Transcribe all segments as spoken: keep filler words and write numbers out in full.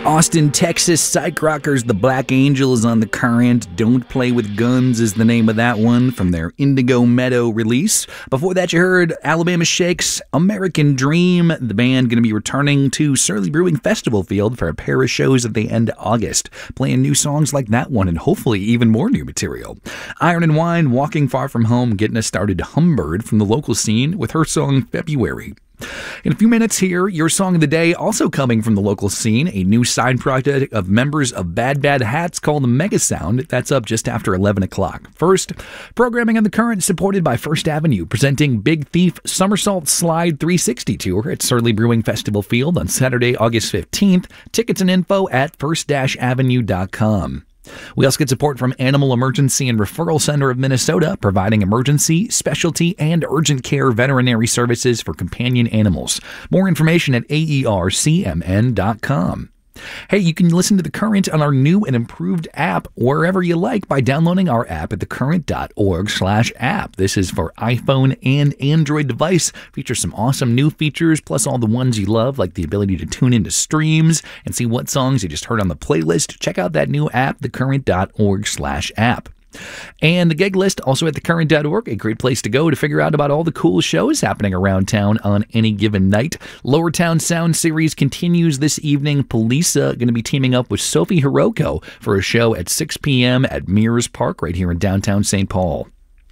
Austin, Texas psych rockers The Black Angels on The Current. Don't Play With Guns is the name of that one from their Indigo Meadow release. Before that, you heard Alabama Shakes American Dream. The band going to be returning to Surly Brewing Festival Field for a pair of shows at the end of August, playing new songs like that one and hopefully even more new material. Iron and Wine, Walking Far From Home, getting us started. Humbird from the local scene with her song February. In a few minutes here, your song of the day, also coming from the local scene, a new side project of members of Bad Bad Hats called Mega Sound. That's up just after eleven o'clock. First, programming on The Current supported by First Avenue, presenting Big Thief Somersault Slide three sixty Tour at Surly Brewing Festival Field on Saturday, August fifteenth. Tickets and info at first avenue dot com. We also get support from Animal Emergency and Referral Center of Minnesota, providing emergency, specialty, and urgent care veterinary services for companion animals. More information at A E R C M N dot com. Hey, you can listen to The Current on our new and improved app wherever you like by downloading our app at thecurrent.org slash app. This is for iPhone and Android device. Features some awesome new features, plus all the ones you love, like the ability to tune into streams and see what songs you just heard on the playlist. Check out that new app, thecurrent.org slash app. And the gig list, also at thecurrent dot org, a great place to go to figure out about all the cool shows happening around town on any given night. Lower Town Sound Series continues this evening. Polisa going to be teaming up with Sophie Hiroko for a show at six p.m. at Mears Park right here in downtown Saint Paul.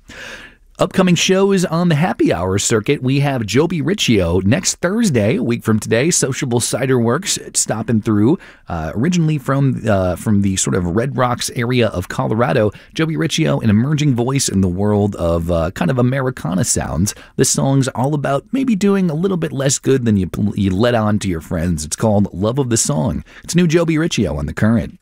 Upcoming shows on the happy hour circuit, we have Joby Riccio next Thursday, a week from today. Sociable Cider Works stopping through, uh, originally from uh, from the sort of Red Rocks area of Colorado. Joby Riccio, an emerging voice in the world of uh, kind of Americana sounds. This song's all about maybe doing a little bit less good than you you let on to your friends. It's called Love of the Song. It's new Joby Riccio on The Current.